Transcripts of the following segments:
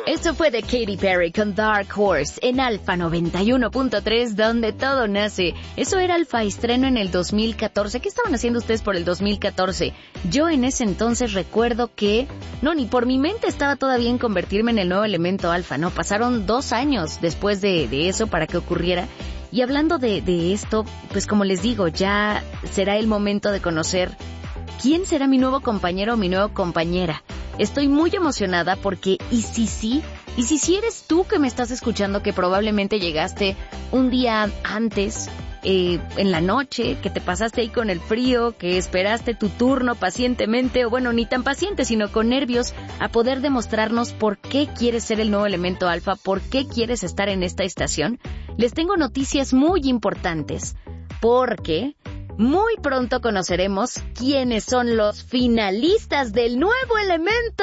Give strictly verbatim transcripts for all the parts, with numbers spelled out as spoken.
Esto fue de Katy Perry con Dark Horse en Alfa noventa y uno punto tres, donde todo nace. Eso era Alfa estreno en el dos mil catorce. ¿Qué estaban haciendo ustedes por el dos mil catorce? Yo en ese entonces recuerdo que, no, ni por mi mente estaba todavía en convertirme en el nuevo elemento Alfa, no, pasaron dos años después de, de eso para que ocurriera. Y hablando de, de esto, pues como les digo, ya será el momento de conocer quién será mi nuevo compañero o mi nueva compañera. Estoy muy emocionada porque, ¿y si sí? ¿Y si sí eres tú que me estás escuchando, que probablemente llegaste un día antes, eh, en la noche, que te pasaste ahí con el frío, que esperaste tu turno pacientemente, o bueno, ni tan paciente, sino con nervios, a poder demostrarnos por qué quieres ser el nuevo elemento Alfa, por qué quieres estar en esta estación? Les tengo noticias muy importantes, porque muy pronto conoceremos quiénes son los finalistas del nuevo elemento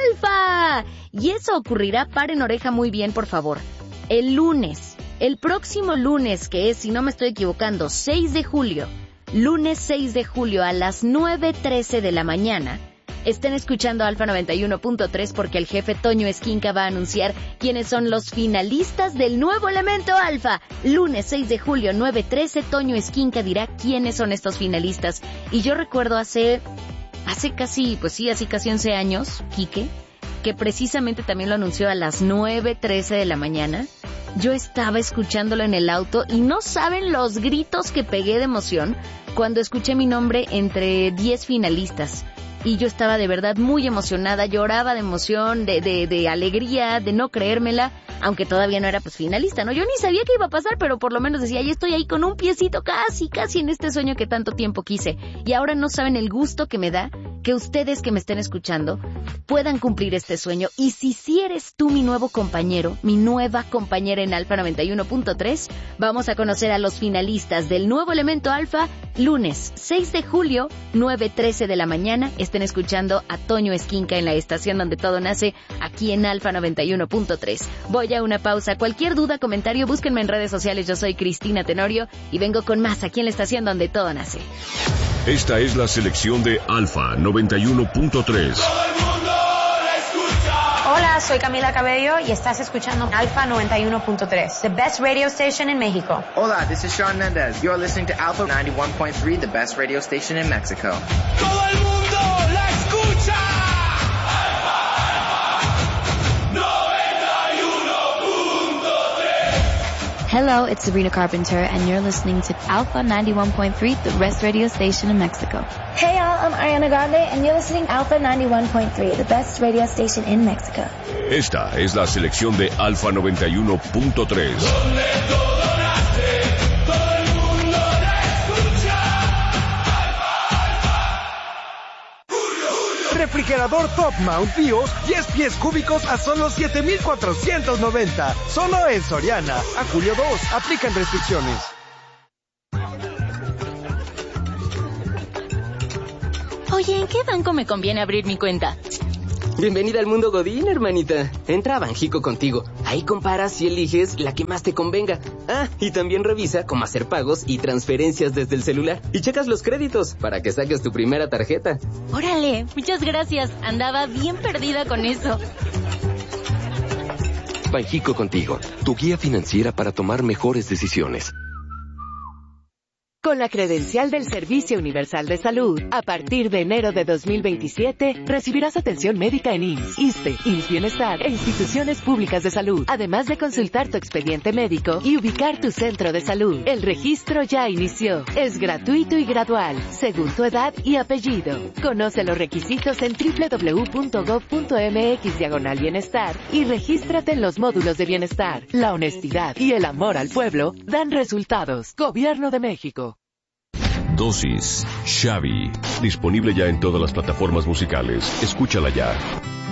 Alfa. Y eso ocurrirá, paren oreja muy bien, por favor, el lunes, el próximo lunes, que es, si no me estoy equivocando, seis de julio, lunes seis de julio a las nueve trece de la mañana. Estén escuchando Alfa noventa y uno punto tres porque el jefe Toño Esquinca va a anunciar quiénes son los finalistas del nuevo elemento Alfa. Lunes seis de julio, nueve trece, Toño Esquinca dirá quiénes son estos finalistas. Y yo recuerdo hace, hace casi, pues sí, hace casi once años, Quique, que precisamente también lo anunció a las nueve trece de la mañana. Yo estaba escuchándolo en el auto y no saben los gritos que pegué de emoción cuando escuché mi nombre entre diez finalistas. Y yo estaba de verdad muy emocionada, lloraba de emoción, de, de, de alegría, de no creérmela, aunque todavía no era pues finalista, ¿no? Yo ni sabía qué iba a pasar, pero por lo menos decía, ya estoy ahí con un piecito casi, casi en este sueño que tanto tiempo quise. Y ahora no saben el gusto que me da que ustedes que me estén escuchando puedan cumplir este sueño. Y si sí eres tú mi nuevo compañero, mi nueva compañera en Alfa noventa y uno punto tres, vamos a conocer a los finalistas del nuevo elemento Alfa, lunes seis de julio, nueve trece de la mañana. Estén escuchando a Toño Esquinca en la estación donde todo nace, aquí en Alfa noventa y uno punto tres. Voy a una pausa. Cualquier duda, comentario, búsquenme en redes sociales. Yo soy Cristina Tenorio y vengo con más aquí en la estación donde todo nace. Esta es la selección de Alfa noventa y uno punto tres. Hola, soy Camila Cabello y estás escuchando Alfa noventa y uno punto tres, the best radio station in Mexico. Hola, this is Shawn Mendes. You're listening to Alpha ninety-one point three, the best radio station in Mexico. ¡Todo el mundo la escucha! Hello, it's Sabrina Carpenter, and you're listening to Alpha ninety-one point three, the best radio station in Mexico. Hey y'all, I'm Ariana Grande, and you're listening to Alpha ninety-one point three, the best radio station in Mexico. Esta es la selección de Alfa noventa y uno punto tres. Donde todo nace, todo el mundo la escucha. Alfa, Alfa. Refrigerador Top Mount Bios, diez pies cúbicos a solo siete mil cuatrocientos noventa. Solo en Soriana. A julio dos. Aplican restricciones. Oye, ¿en qué banco me conviene abrir mi cuenta? Bienvenida al mundo Godín, hermanita. Entra a Banjico Contigo. Ahí comparas y eliges la que más te convenga. Ah, y también revisa cómo hacer pagos y transferencias desde el celular. Y checas los créditos para que saques tu primera tarjeta. Órale, muchas gracias. Andaba bien perdida con eso. Banjico Contigo, tu guía financiera para tomar mejores decisiones. Con la credencial del Servicio Universal de Salud, a partir de enero de dos mil veintisiete, recibirás atención médica en I M S S, ISSSTE, I M S S Bienestar e instituciones públicas de salud, además de consultar tu expediente médico y ubicar tu centro de salud. El registro ya inició. Es gratuito y gradual, según tu edad y apellido. Conoce los requisitos en doble u doble u doble u punto gob punto mx diagonal bienestar y regístrate en los módulos de bienestar. La honestidad y el amor al pueblo dan resultados. Gobierno de México. Dosis Xavi, disponible ya en todas las plataformas musicales. Escúchala ya.